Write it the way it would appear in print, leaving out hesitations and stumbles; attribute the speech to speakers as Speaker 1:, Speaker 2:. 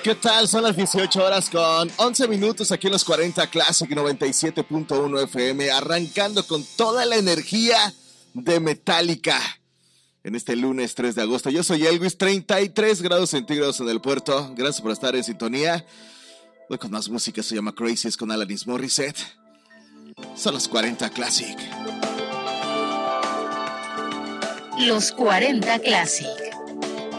Speaker 1: ¿Qué tal? Son las 18 horas con 11 minutos aquí en los 40 Classic 97.1 FM, arrancando con toda la energía de Metallica en este lunes 3 de agosto. Yo soy Elvis, 33 grados centígrados en el puerto. Gracias por estar en sintonía. Voy con más música, se llama Crazy, es con Alanis Morissette. Son los 40 Classic.
Speaker 2: Los 40 Classic.